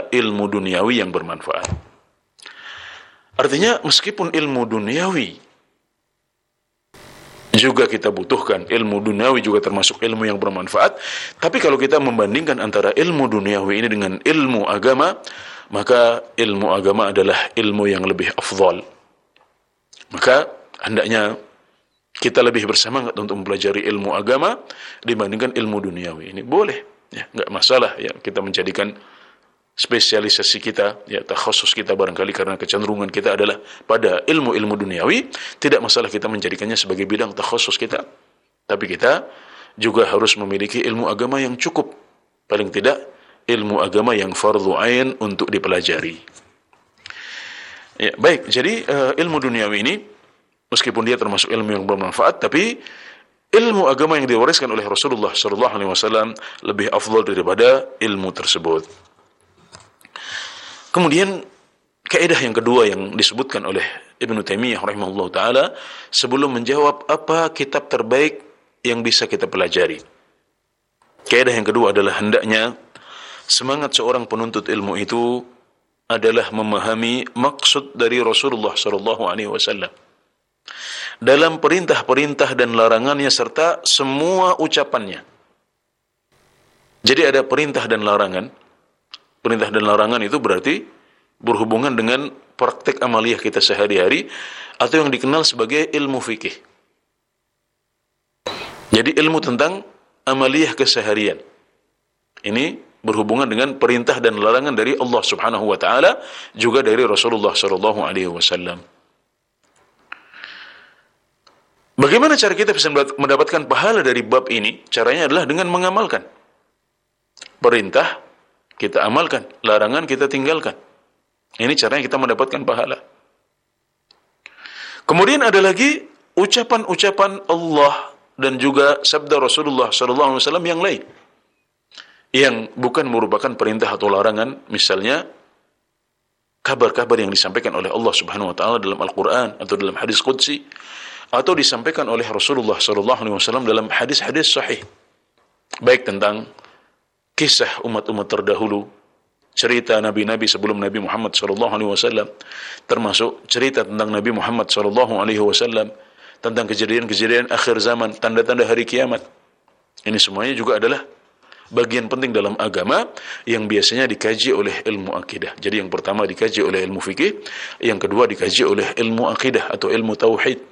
ilmu duniawi yang bermanfaat. Artinya meskipun ilmu duniawi juga kita butuhkan, ilmu duniawi juga termasuk ilmu yang bermanfaat, tapi kalau kita membandingkan antara ilmu duniawi ini dengan ilmu agama, maka ilmu agama adalah ilmu yang lebih afdal. Maka hendaknya kita lebih bersemangat untuk mempelajari ilmu agama dibandingkan ilmu duniawi. Ini boleh, ya, nggak masalah, ya, kita menjadikan spesialisasi kita, ya, takhasus kita barangkali karena kecenderungan kita adalah pada ilmu-ilmu duniawi, tidak masalah kita menjadikannya sebagai bidang takhasus kita. Tapi kita juga harus memiliki ilmu agama yang cukup, paling tidak ilmu agama yang fardhu ain untuk dipelajari. Ya, baik, jadi ilmu duniawi ini meskipun dia termasuk ilmu yang bermanfaat, tapi ilmu agama yang diwariskan oleh Rasulullah SAW lebih afdal daripada ilmu tersebut. Kemudian kaidah yang kedua yang disebutkan oleh Ibnu Taimiyah rahimahullah taala sebelum menjawab apa kitab terbaik yang bisa kita pelajari. Kaidah yang kedua adalah hendaknya semangat seorang penuntut ilmu itu adalah memahami maksud dari Rasulullah sallallahu alaihi wasallam dalam perintah-perintah dan larangannya serta semua ucapannya. Jadi ada perintah dan larangan. Perintah dan larangan itu berarti berhubungan dengan praktek amaliyah kita sehari-hari atau yang dikenal sebagai ilmu fikih. Jadi ilmu tentang amaliyah keseharian. Ini berhubungan dengan perintah dan larangan dari Allah Subhanahu wa taala juga dari Rasulullah sallallahu alaihi wasallam. Bagaimana cara kita bisa mendapatkan pahala dari bab ini? Caranya adalah dengan mengamalkan. Perintah kita amalkan, larangan kita tinggalkan. Ini caranya kita mendapatkan pahala. Kemudian ada lagi ucapan-ucapan Allah dan juga sabda Rasulullah SAW yang lain, yang bukan merupakan perintah atau larangan. Misalnya kabar-kabar yang disampaikan oleh Allah Subhanahu Wa Taala dalam Al-Quran atau dalam hadis qudsi, atau disampaikan oleh Rasulullah SAW dalam hadis-hadis sahih, baik tentang kisah umat-umat terdahulu, cerita nabi-nabi sebelum Nabi Muhammad SAW, termasuk cerita tentang Nabi Muhammad SAW, tentang kejadian-kejadian akhir zaman, tanda-tanda hari kiamat. Ini semuanya juga adalah bagian penting dalam agama yang biasanya dikaji oleh ilmu akidah. Jadi yang pertama dikaji oleh ilmu fikih, yang kedua dikaji oleh ilmu akidah atau ilmu tauhid.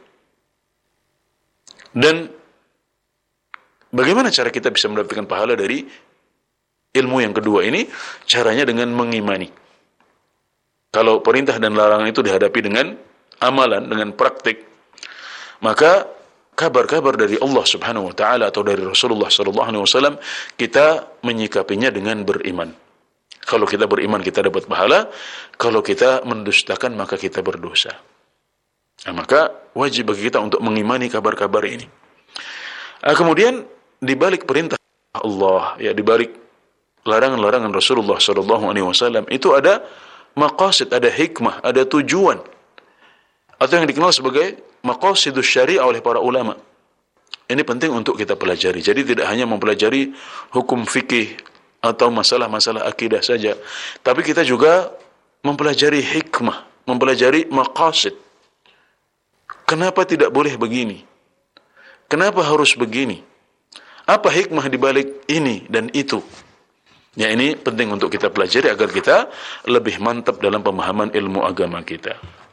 Dan bagaimana cara kita bisa mendapatkan pahala dari ilmu yang kedua ini? Caranya dengan mengimani. Kalau perintah dan larangan itu dihadapi dengan amalan, dengan praktik, maka kabar-kabar dari Allah Subhanahu wa taala atau dari Rasulullah sallallahu alaihi wasallam kita menyikapinya dengan beriman. Kalau kita beriman kita dapat pahala, kalau kita mendustakan maka kita berdosa. Nah, maka wajib bagi kita untuk mengimani kabar-kabar ini. Kemudian di balik perintah Allah, ya, di balik larangan-larangan Rasulullah SAW itu ada maqasid, ada hikmah, ada tujuan, atau yang dikenal sebagai maqasidus syariah oleh para ulama. Ini penting untuk kita pelajari. Jadi tidak hanya mempelajari hukum fikih atau masalah-masalah akidah saja, tapi kita juga mempelajari hikmah, mempelajari maqasid. Kenapa tidak boleh begini? Kenapa harus begini? Apa hikmah di balik ini dan itu? Ya, ini penting untuk kita pelajari agar kita lebih mantap dalam pemahaman ilmu agama kita.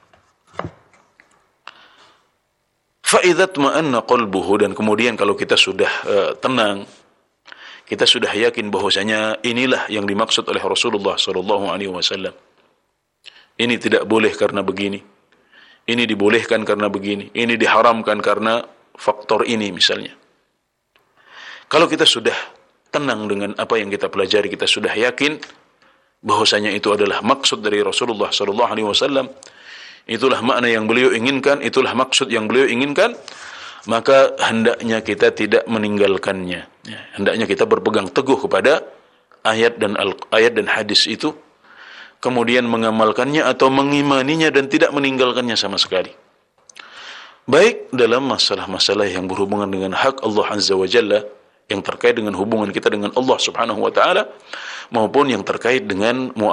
Fa idza tma'anna qalbuhu, dan kemudian kalau kita sudah tenang, kita sudah yakin bahwasanya inilah yang dimaksud oleh Rasulullah SAW. Ini tidak boleh karena begini. Ini dibolehkan karena begini. Ini diharamkan karena faktor ini misalnya. Kalau kita sudah tenang dengan apa yang kita pelajari, kita sudah yakin bahwasanya itu adalah maksud dari Rasulullah SAW, itulah makna yang beliau inginkan, itulah maksud yang beliau inginkan, maka hendaknya kita tidak meninggalkannya. Hendaknya kita berpegang teguh kepada ayat dan hadis itu, kemudian mengamalkannya atau mengimaninya dan tidak meninggalkannya sama sekali. Baik dalam masalah-masalah yang berhubungan dengan hak Allah Azza wa Jalla, yang terkait dengan hubungan kita dengan Allah Subhanahu wa taala, maupun yang terkait dengan